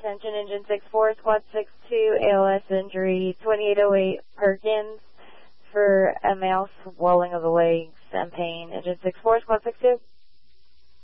Attention engine 64, squad 62, ALS injury 2808 Perkins for a male swelling of the legs and pain. Engine 64, squad 62.